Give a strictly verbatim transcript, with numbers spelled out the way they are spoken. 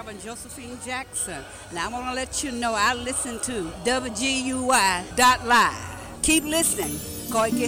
Reverend Josephine Jackson. And I want to let you know I listen to W G U Y dot live. Keep listening. Cause it gets